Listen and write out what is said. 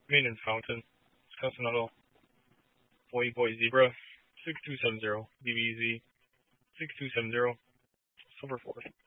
Maintenance Fountain, Wisconsin Auto, Boy Zebra, 6270, BBZ, 6270, Silver Force.